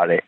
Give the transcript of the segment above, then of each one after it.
male.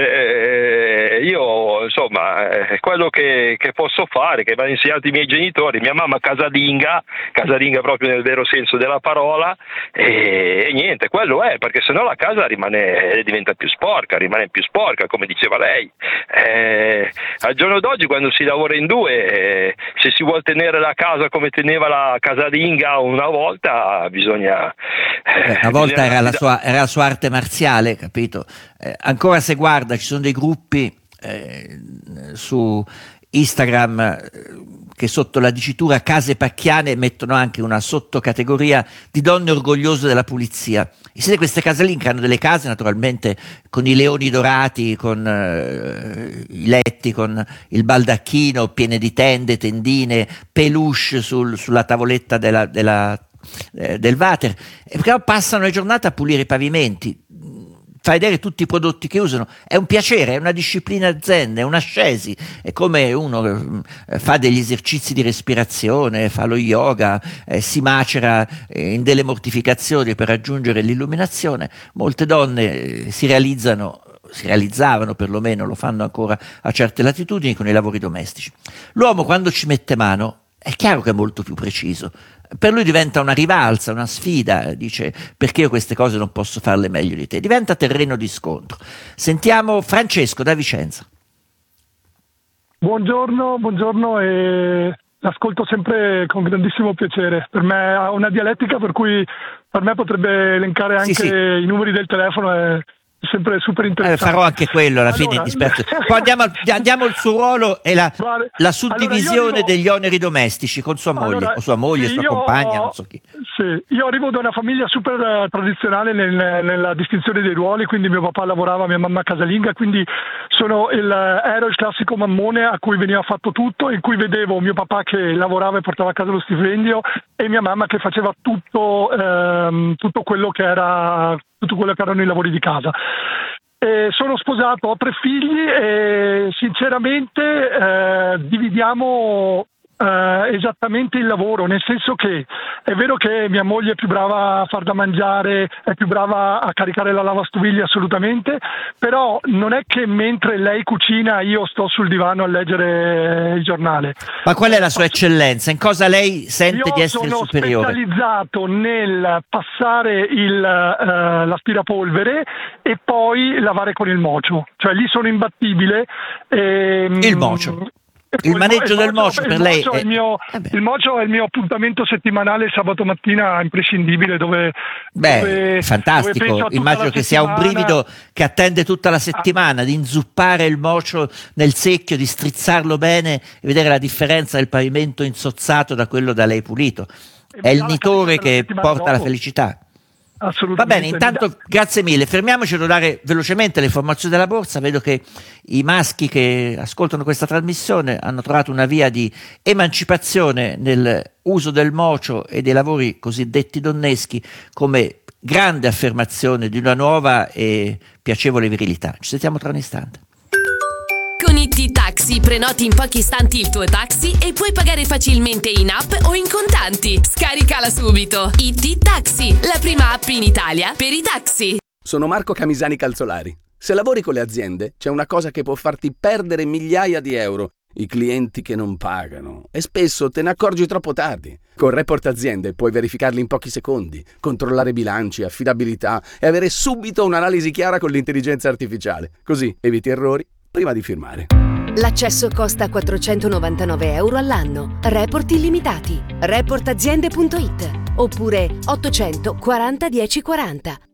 Io insomma quello che posso fare, che mi hanno insegnato i miei genitori, mia mamma casalinga proprio nel vero senso della parola, e niente, quello è, perché sennò la casa diventa più sporca, rimane più sporca, come diceva lei. Al giorno d'oggi, quando si lavora in due, se si vuol tenere la casa come teneva la casalinga una volta, bisogna... Una volta era la sua arte marziale, capito? Ancora se guarda, ci sono dei gruppi su Instagram che sotto la dicitura case pacchiane mettono anche una sottocategoria di donne orgogliose della pulizia. E siete queste casalinghe che hanno delle case naturalmente con i leoni dorati, con i letti, con il baldacchino piene di tende, tendine, peluche sulla tavoletta del water, e però passano le giornate a pulire i pavimenti, fa vedere tutti i prodotti che usano. È un piacere, è una disciplina zen, è un'ascesi, è come uno fa degli esercizi di respirazione, fa lo yoga, si macera in delle mortificazioni per raggiungere l'illuminazione. Molte donne si realizzavano, perlomeno lo fanno ancora a certe latitudini, con i lavori domestici. L'uomo, quando ci mette mano, è chiaro che è molto più preciso. Per lui diventa una rivalsa, una sfida, dice: perché io queste cose non posso farle meglio di te? Diventa terreno di scontro. Sentiamo Francesco da Vicenza. Buongiorno, e l'ascolto sempre con grandissimo piacere. Per me ha una dialettica per cui per me potrebbe elencare anche Sì. i numeri del telefono, è sempre super interessante. Farò anche quello alla fine, dispiace. Poi andiamo al suo ruolo e la suddivisione degli oneri domestici con sua moglie, o sua moglie, sì, sua compagna, non so chi. Sì, io arrivo da una famiglia super tradizionale nella distinzione dei ruoli, quindi mio papà lavorava, mia mamma casalinga, quindi ero il classico mammone a cui veniva fatto tutto, in cui vedevo mio papà che lavorava e portava a casa lo stipendio, e mia mamma che faceva tutto quello che erano i lavori di casa. Sono sposato, ho 3 figli e sinceramente dividiamo esattamente il lavoro, nel senso che è vero che mia moglie è più brava a far da mangiare, è più brava a caricare la lavastoviglie, assolutamente, però non è che mentre lei cucina io sto sul divano a leggere il giornale. Ma qual è la sua eccellenza? In cosa lei sente di essere superiore? Io sono specializzato nel passare l'aspirapolvere e poi lavare con il mocio, cioè lì sono imbattibile. Il mocio. Il maneggio del mocio per lei è... Il mocio è il mio appuntamento settimanale sabato mattina imprescindibile, dove fantastico, immagino che sia un brivido che attende tutta la settimana, di inzuppare il mocio nel secchio, di strizzarlo bene e vedere la differenza del pavimento insozzato da quello da lei pulito. È il nitore che porta la felicità. Va bene, intanto grazie mille, fermiamoci a dare velocemente le informazioni della borsa. Vedo che i maschi che ascoltano questa trasmissione hanno trovato una via di emancipazione nel uso del mocio e dei lavori cosiddetti donneschi come grande affermazione di una nuova e piacevole virilità. Ci sentiamo tra un istante. Con IT Taxi prenoti in pochi istanti il tuo taxi e puoi pagare facilmente in app o in contanti. Scaricala subito. IT Taxi, la prima app in Italia per i taxi. Sono Marco Camisani Calzolari. Se lavori con le aziende, c'è una cosa che può farti perdere migliaia di euro: i clienti che non pagano. E spesso te ne accorgi troppo tardi. Con Report Aziende puoi verificarli in pochi secondi, controllare bilanci, affidabilità e avere subito un'analisi chiara con l'intelligenza artificiale. Così eviti errori prima di firmare. L'accesso costa 499 euro all'anno. Report illimitati. Reportaziende.it oppure 840 1040.